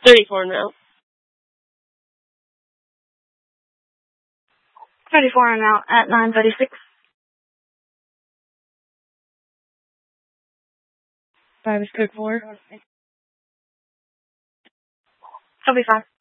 34 now. 34 I'm out at 9:36. 5 is code 4. He'll be fine.